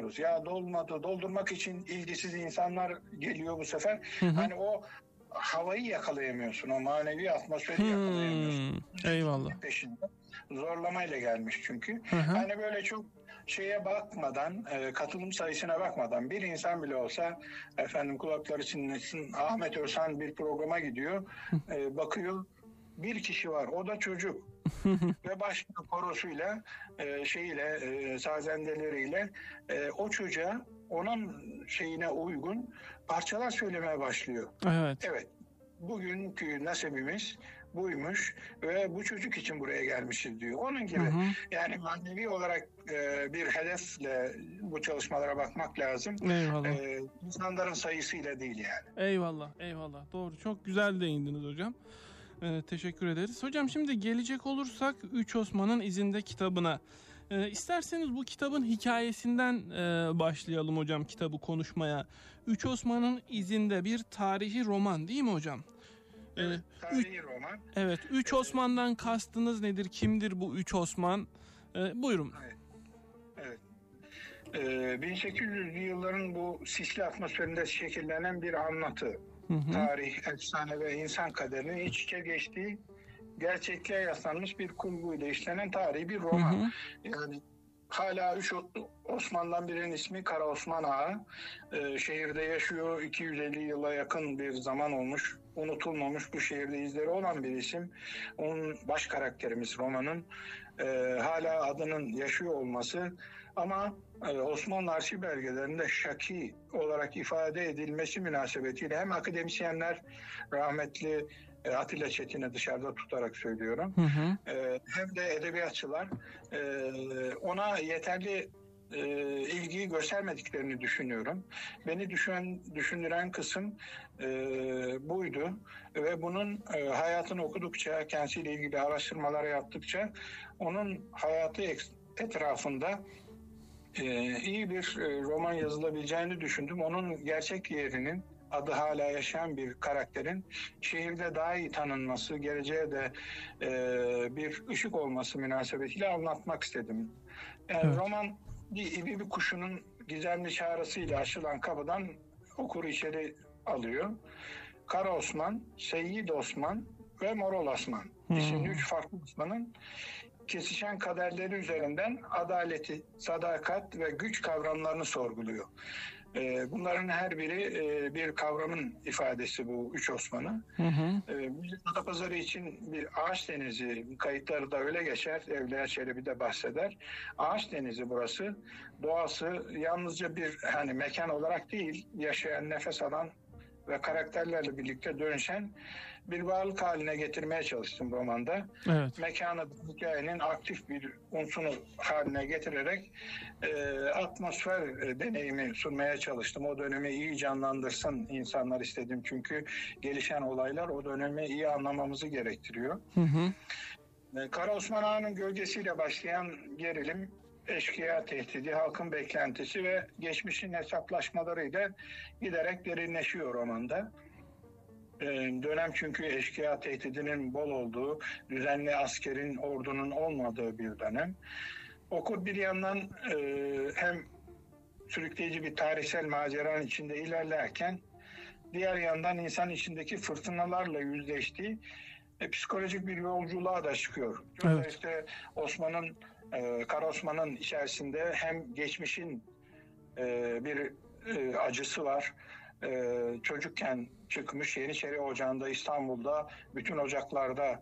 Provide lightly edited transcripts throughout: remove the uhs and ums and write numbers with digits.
doldurmuyorsunuz. Ya dolmadı, doldurmak için ilgisiz insanlar geliyor bu sefer. Hani o havayı yakalayamıyorsun, o manevi atmosferi yakalayamıyorsun. Eyvallah. Peşinde. Zorlamayla gelmiş çünkü. Hı hı. Hani böyle çok şeye bakmadan, katılım sayısına bakmadan bir insan bile olsa efendim kulakları çınlasın, Ahmet Özhan bir programa gidiyor, bakıyor bir kişi var, o da çocuk. Ve başka korosuyla, sazendeleriyle o çocuğa onun şeyine uygun parçalar söylemeye başlıyor. Evet. Bugünkü nasibimiz buymuş ve bu çocuk için buraya gelmişiz diyor. Onun gibi yani manevi olarak bir hedefle bu çalışmalara bakmak lazım. Eyvallah. İnsanların sayısıyla değil yani. Eyvallah. Doğru. Çok güzel değindiniz hocam. Teşekkür ederiz. Hocam şimdi gelecek olursak Üç Osman'ın İzinde kitabına. İsterseniz bu kitabın hikayesinden başlayalım hocam kitabı konuşmaya. Üç Osman'ın İzinde bir tarihi roman değil mi hocam? Evet, tarihi roman. Evet. Üç Osman'dan kastınız nedir? Kimdir bu Üç Osman? Buyurun. Evet. 1800'lü yılların bu sisli atmosferinde şekillenen bir anlatı. Tarih, efsane ve insan kaderinin iç içe geçtiği, gerçekliğe yaslanmış bir kurguyla işlenen tarihi bir roman. Yani hala Üç Osman'dan birinin ismi Kara Osman Ağa. Şehirde yaşıyor. 250 yıla yakın bir zaman olmuş. Unutulmamış, bu şehirde izleri olan bir isim. Onun baş karakterimiz romanın. Hala adının yaşıyor olması ama Osmanlı arşiv belgelerinde Şaki olarak ifade edilmesi münasebetiyle hem akademisyenler, rahmetli Atilla Çetin'i dışarıda tutarak söylüyorum, hem de edebiyatçılar ona yeterli ilgiyi göstermediklerini düşünüyorum. Beni düşündüren kısım buydu ve bunun hayatını okudukça, kendisiyle ilgili araştırmalar yaptıkça onun hayatı etrafında iyi bir roman yazılabileceğini düşündüm. Onun gerçek yerinin, adı hala yaşayan bir karakterin şehirde daha iyi tanınması, geleceğe de bir ışık olması münasebetiyle anlatmak istedim. Yani roman bir kuşunun gizemli çağrısıyla açılan kapıdan okuru içeri alıyor. Kara Osman, Seyyid Osman ve Moral Osman isimli 3 farklı Osman'ın kesişen kaderleri üzerinden adaleti, sadakat ve güç kavramlarını sorguluyor. Bunların her biri bir kavramın ifadesi bu Üç Osman'ı. Adapazarı için bir ağaç denizi, kayıtları da öyle geçer, Evliya Çelebi de bahseder. Ağaç denizi burası. Doğası yalnızca bir mekan olarak değil, yaşayan, nefes alan ve karakterlerle birlikte dönüşen bir varlık haline getirmeye çalıştım romanda. Evet. Mekanı, hikayenin aktif bir unsuru haline getirerek atmosfer deneyimi sunmaya çalıştım. O dönemi iyi canlandırsın insanlar istedim. Çünkü gelişen olaylar o dönemi iyi anlamamızı gerektiriyor. Kara Osman Ağa'nın gölgesiyle başlayan gerilim, eşkıya tehdidi, halkın beklentisi ve geçmişin hesaplaşmalarıyla giderek derinleşiyor romanda. Dönem çünkü eşkıya tehdidinin bol olduğu, düzenli askerin, ordunun olmadığı bir dönem. Okur bir yandan hem sürükleyici bir tarihsel maceranın içinde ilerlerken, diğer yandan insan içindeki fırtınalarla yüzleştiği psikolojik bir yolculuğa da çıkıyor. Evet. İşte Kara Osman'ın içerisinde hem geçmişin bir acısı var. Çocukken çıkmış Yeniçeri Ocağı'nda, İstanbul'da bütün ocaklarda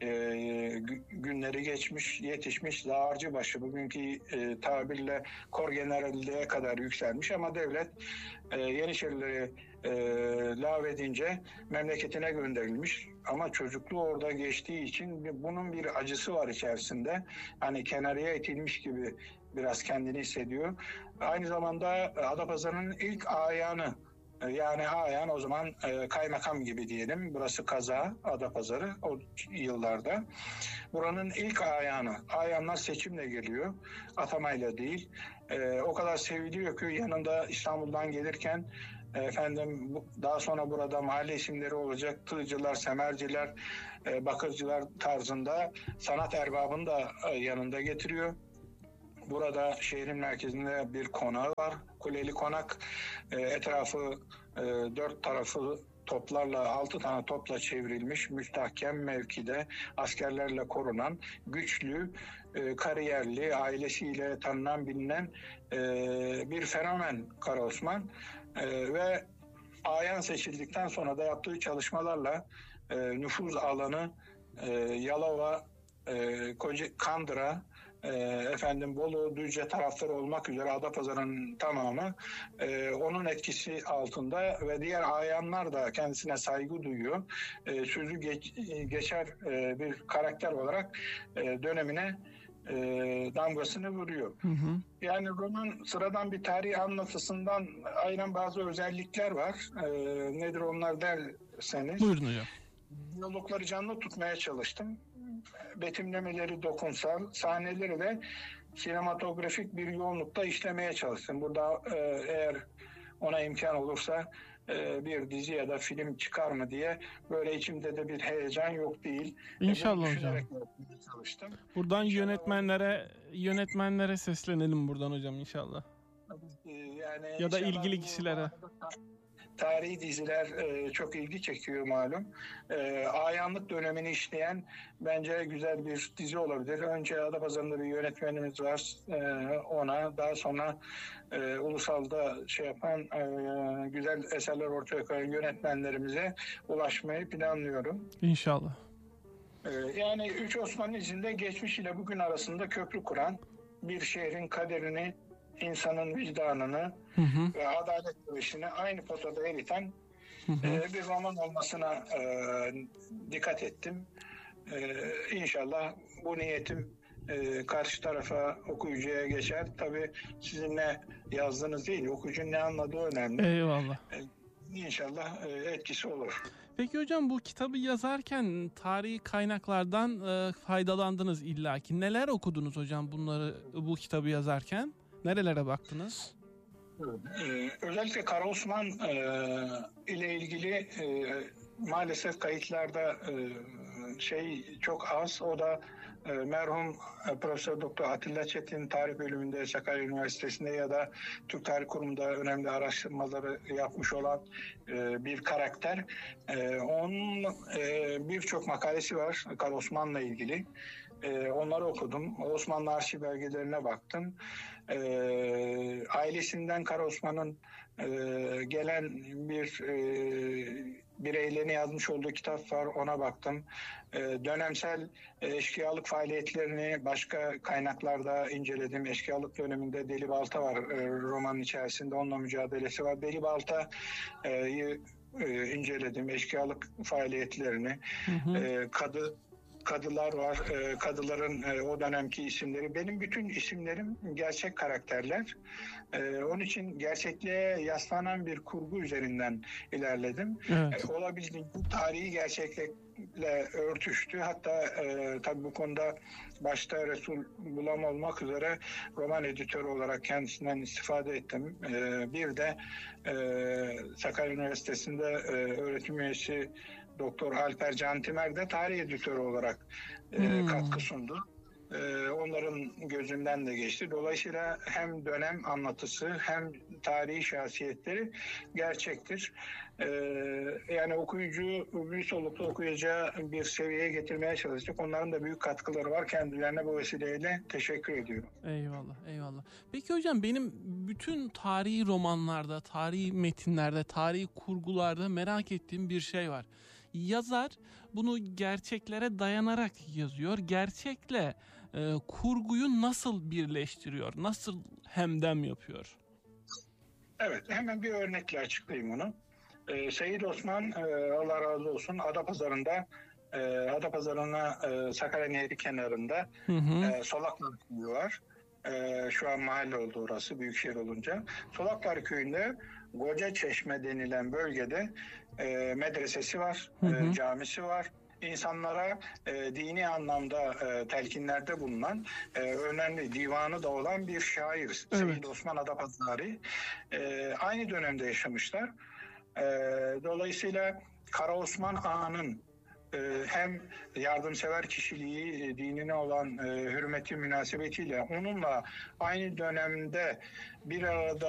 günleri geçmiş, yetişmiş, dağarcıbaşı, bugünkü tabirle korgeneralliğe kadar yükselmiş ama devlet Yeniçerileri lağvedince memleketine gönderilmiş ama çocukluğu orada geçtiği için bunun bir acısı var içerisinde. Hani kenarıya itilmiş gibi biraz kendini hissediyor. Aynı zamanda Adapazarı'nın ilk ayağını, yani Ağayan o zaman kaymakam gibi diyelim. Burası Kaza, Adapazarı o yıllarda. Buranın ilk Ağayanı. Ağayanlar seçimle geliyor. Atamayla değil. O kadar seviliyor ki yanında İstanbul'dan gelirken daha sonra burada mahalle isimleri olacak. Tığcılar, semerciler, bakırcılar tarzında sanat erbabını da yanında getiriyor. Burada şehrin merkezinde bir konağı var. Kuleli Konak. Etrafı 4 tarafı toplarla, 6 tane topla çevrilmiş, müstahkem mevkide askerlerle korunan, güçlü, kariyerli, ailesiyle tanınan, bilinen bir fenomen Kara Osman. Ve ayan seçildikten sonra da yaptığı çalışmalarla nüfuz alanı Yalova, Kandıra, Bolu, Düzce tarafları olmak üzere Adapazarı'nın tamamı onun etkisi altında ve diğer ayanlar da kendisine saygı duyuyor. Sözü geçer bir karakter olarak dönemine damgasını vuruyor. Hı hı. Yani roman sıradan bir tarih anlatısından ayıran bazı özellikler var. Nedir onlar derseniz? Buyurun hocam. Diyalogları canlı tutmaya çalıştım. Betimlemeleri dokunsal, sahneleri de sinematografik bir yoğunlukta işlemeye çalıştım. Burada eğer ona imkan olursa bir dizi ya da film çıkar mı diye böyle içimde de bir heyecan yok değil. İnşallah hocam. Çalıştım. Buradan yönetmenlere seslenelim buradan hocam inşallah. Yani ya da ilgili kişilere. Tarihi diziler çok ilgi çekiyor malum. Ayanlık dönemini işleyen bence güzel bir dizi olabilir. Önce Adapazarı'nda bir yönetmenimiz var. Ona daha sonra ulusalda yapan güzel eserler ortaya koyan yönetmenlerimize ulaşmayı planlıyorum. İnşallah. Yani 3 Osmanlı izinde geçmiş ile bugün arasında köprü kuran, bir şehrin kaderini, insanın vicdanını ve adalet dövüşünü aynı potada eriten bir roman olmasına dikkat ettim. İnşallah bu niyetim karşı tarafa, okuyucuya geçer. Tabii sizin ne yazdığınız değil, okuyucunun ne anladığı önemli. Eyvallah. İnşallah etkisi olur. Peki hocam bu kitabı yazarken tarihi kaynaklardan faydalandınız illaki. Neler okudunuz hocam bu kitabı yazarken? Nerelere baktınız? Özellikle Kara Osman ile ilgili maalesef kayıtlarda çok az. O da merhum Profesör Doktor Atilla Çetin tarih bölümünde Sakarya Üniversitesi'nde ya da Türk Tarih Kurumu'nda önemli araştırmaları yapmış olan bir karakter. Onun birçok makalesi var Kara Osman'la ilgili. Onları okudum. Osmanlı arşiv belgelerine baktım. Ailesinden Kara Osman'ın gelen bir bireylerine yazmış olduğu kitap var. Ona baktım. Dönemsel eşkıyalık faaliyetlerini başka kaynaklarda inceledim. Eşkıyalık döneminde Deli Balta var romanın içerisinde. Onunla mücadelesi var. Deli Balta'yı inceledim. Eşkıyalık faaliyetlerini. Kadılar var. Kadıların o dönemki isimleri. Benim bütün isimlerim gerçek karakterler. Onun için gerçekliğe yaslanan bir kurgu üzerinden ilerledim. Evet. Olabildiğince tarihi gerçeklikle örtüştü. Hatta tabii bu konuda başta Resul Bulam olmak üzere roman editörü olarak kendisinden istifade ettim. Bir de Sakarya Üniversitesi'nde öğretim üyesi Doktor Alper Cantimer de tarih editörü olarak katkı sundu. Onların gözünden de geçti. Dolayısıyla hem dönem anlatısı hem tarihi şahsiyetleri gerçektir. Yani okuyucuyu bir soluklu okuyacağı bir seviyeye getirmeye çalıştık. Onların da büyük katkıları var. Kendilerine bu vesileyle teşekkür ediyorum. Eyvallah, eyvallah. Peki hocam benim bütün tarihi romanlarda, tarihi metinlerde, tarihi kurgularda merak ettiğim bir şey var. Yazar bunu gerçeklere dayanarak yazıyor. Gerçekle kurguyu nasıl birleştiriyor? Nasıl hemdem yapıyor? Evet, hemen bir örnekle açıklayayım onu. Seyyid Osman, Allah razı olsun, Adapazarı'na Sakarya Nehri kenarında Solaklar Köyü var. Şu an mahalle oldu orası, büyükşehir olunca. Solaklar Köyü'nde Koca Çeşme denilen bölgede medresesi var, camisi var. İnsanlara dini anlamda telkinlerde bulunan önemli divanı da olan bir şair. Evet. Seyyid Osman Adapazarı. Aynı dönemde yaşamışlar. Dolayısıyla Kara Osman Ağa'nın hem yardımsever kişiliği, dinine olan hürmeti münasebetiyle onunla aynı dönemde bir arada